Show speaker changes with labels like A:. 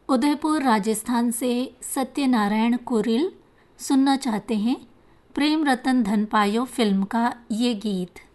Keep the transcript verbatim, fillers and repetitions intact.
A: उदयपुर राजस्थान से सत्यनारायण कुरिल सुनना चाहते हैं प्रेम रतन धन पायो फिल्म का ये गीत।